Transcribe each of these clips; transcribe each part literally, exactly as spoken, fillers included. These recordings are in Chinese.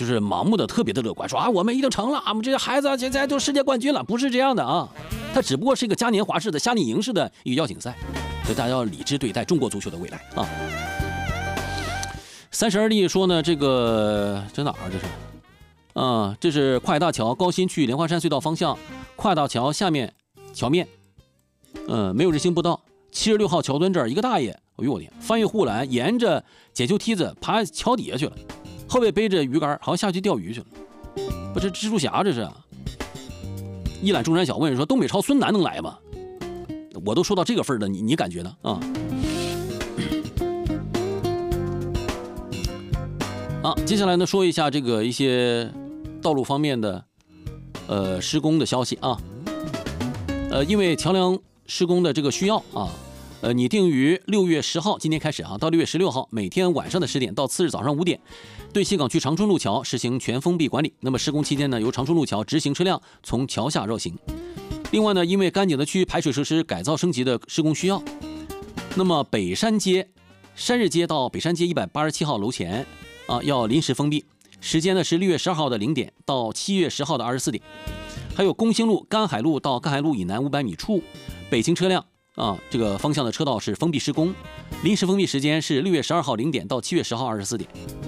就是盲目的特别的乐观，说啊我们一定成了，我们这些孩子现在都世界冠军了，不是这样的啊，它只不过是一个嘉年华式的夏令营式的一个邀请赛，所以大家要理智对待中国足球的未来啊。三十而立说呢，这个这哪儿这是？啊，这是跨海大桥高新去莲花山隧道方向，跨海大桥下面桥面，嗯，没有人行步道。七十六号桥墩这儿一个大爷，哎呦我天，翻越护栏，沿着解救梯子爬桥底下去了，后背背着鱼竿，好像下去钓鱼去了。不，这蜘蛛侠这是。一览众山小问说，东北超孙楠能来吗？我都说到这个份儿了，你你感觉呢？啊？啊，接下来呢，说一下这个一些道路方面的呃施工的消息啊。呃，因为桥梁施工的这个需要啊，呃，拟定于六月十号，今天开始啊，到六月十六号，每天晚上的十点到次日早上五点，对西港区长春路桥实行全封闭管理。那么施工期间呢，由长春路桥直行车辆从桥下绕行。另外呢，因为甘井的区排水设施改造升级的施工需要，那么北山街、山日街到北山街一百八十七号楼前啊，要临时封闭，时间呢是六月十二号的零点到七月十号的二十四点。还有工兴路、甘海路到甘海路以南五百米处，北行车辆啊这个方向的车道是封闭施工，临时封闭时间是六月十二号零点到七月十号二十四点。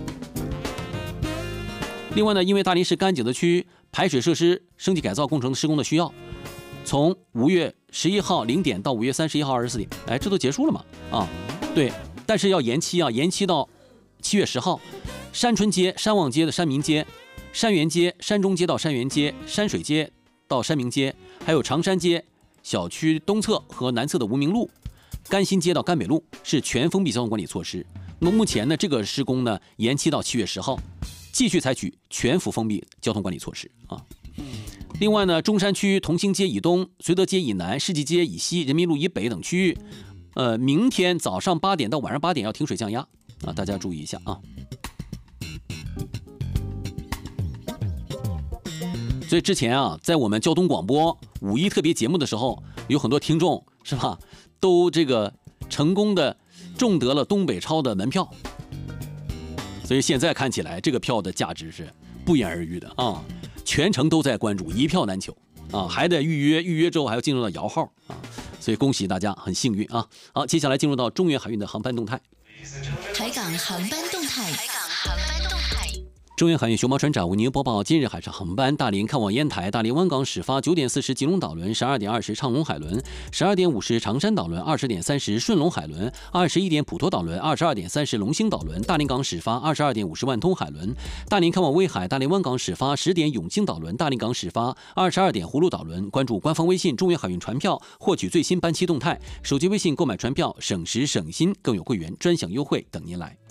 另外呢，因为大林市甘井的区排水设施升级改造工程施工的需要，从五月十一号零点到五月三十一号二十四点，哎，这都结束了嘛？啊，对，但是要延期啊，延期到七月十号。山春街、山望街的山民街、山园街、山中街到山园街、山水街到山明街，还有长山街小区东侧和南侧的无名路、甘新街到甘北路是全封闭交通管理措施。那么目前呢，这个施工呢延期到七月十号，继续采取全幅封闭交通管理措施啊。另外呢，中山区同兴街以东、绥德街以南、世纪街以西、人民路以北等区域，呃，明天早上八点到晚上八点要停水降压啊，大家注意一下啊。所以之前啊，在我们交通广播五一特别节目的时候，有很多听众是吧，都这个成功的中得了东北超的门票。所以现在看起来，这个票的价值是不言而喻的啊！全程都在关注，一票难求啊，还得预约，预约之后还要进入到摇号啊，所以恭喜大家，很幸运啊！好，接下来进入到中原海运的航班动态。 海港航班动态。海港航班动态。 中原海运熊猫船长为您播报今日海上航班：大连看望烟台，大连湾港始发九点四十吉隆岛轮，十二点二十畅龙海轮，十二点五十长山岛轮，二十点三十顺龙海轮，二十一点普陀岛轮，二十二点三十龙兴岛轮，大连港始发二十二点五十万通海轮，大连看望威海，大连湾港始发十点永兴岛轮，大连港始发二十二点葫芦岛轮。关注官方微信中原海运船票，获取最新班期动态。手机微信购买船票省时省心，更有会员专享优惠等您来。